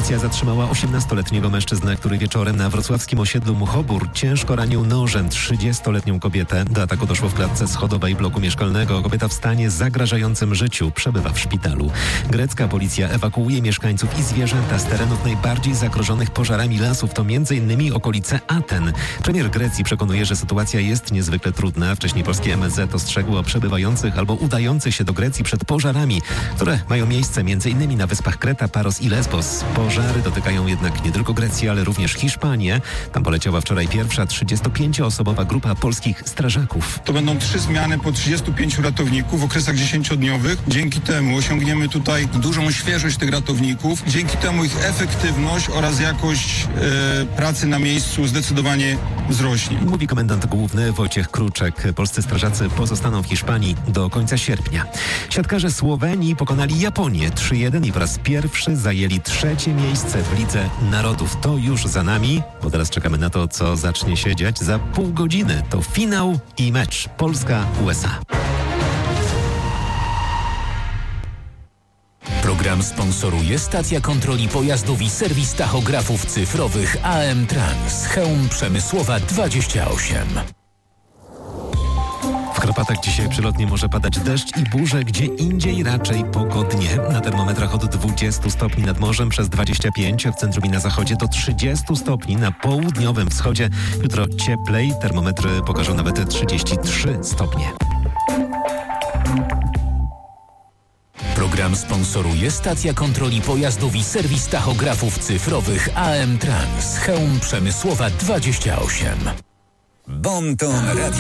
Policja zatrzymała 18-letniego mężczyznę, który wieczorem na wrocławskim osiedlu Muchobór ciężko ranił nożem 30-letnią kobietę. Do ataku doszło w klatce schodowej bloku mieszkalnego. Kobieta w stanie zagrażającym życiu przebywa w szpitalu. Grecka policja ewakuuje mieszkańców i zwierzęta z terenów najbardziej zagrożonych pożarami lasów. To m.in. okolice Aten. Premier Grecji przekonuje, że sytuacja jest niezwykle trudna. Wcześniej polskie MSZ ostrzegło przebywających albo udających się do Grecji przed pożarami, które mają miejsce m.in. na wyspach Kreta, Paros i Lesbos. Pożary dotykają jednak nie tylko Grecję, ale również Hiszpanię. Tam poleciała wczoraj pierwsza 35-osobowa grupa polskich strażaków. To będą 3 zmiany po 35 ratowników w okresach 10-dniowych. Dzięki temu osiągniemy tutaj dużą świeżość tych ratowników. Dzięki temu ich efektywność oraz jakość pracy na miejscu zdecydowanie wzrośnie. Mówi komendant główny Wojciech Kruczek. Polscy strażacy pozostaną w Hiszpanii do końca sierpnia. Siatkarze Słowenii pokonali Japonię 3-1 i po raz pierwszy zajęli 3. miejsce w Lidze Narodów. To już za nami, bo teraz czekamy na to, co zacznie się dziać za pół godziny. To finał i mecz Polska-USA. Program sponsoruje stacja kontroli pojazdów i serwis tachografów cyfrowych AM Trans. Chełm Przemysłowa 28. W Karpatach dzisiaj przelotnie może padać deszcz i burze, gdzie indziej raczej pogodnie. Na termometrach od 20 stopni nad morzem przez 25, w centrum i na zachodzie do 30 stopni na południowym wschodzie. Jutro cieplej, termometry pokażą nawet 33 stopnie. Program sponsoruje stacja kontroli pojazdów i serwis tachografów cyfrowych AM Trans. Chełm Przemysłowa 28. Bon ton radio.